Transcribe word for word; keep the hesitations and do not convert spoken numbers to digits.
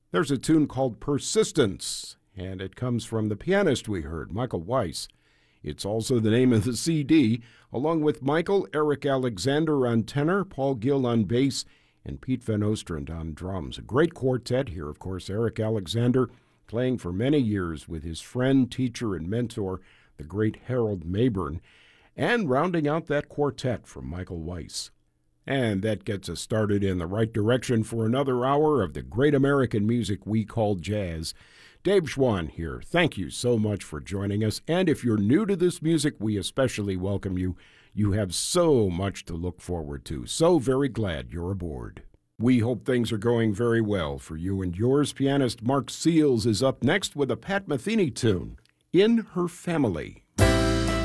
There's a tune called Persistence, and it comes from the pianist we heard, Michael Weiss. It's also the name of the C D, along with Michael Eric Alexander on tenor, Paul Gill on bass, and Pete Van Ostrand on drums. A great quartet here, of course. Eric Alexander playing for many years with his friend, teacher, and mentor, the great Harold Mabern, and rounding out that quartet from Michael Weiss. And that gets us started in the right direction for another hour of the great American music we call jazz. Dave Schwann here. Thank you so much for joining us. And if you're new to this music, we especially welcome you. You have so much to look forward to. So very glad you're aboard. We hope things are going very well for you and yours. Pianist Mark Seals is up next with a Pat Metheny tune, In Her Family.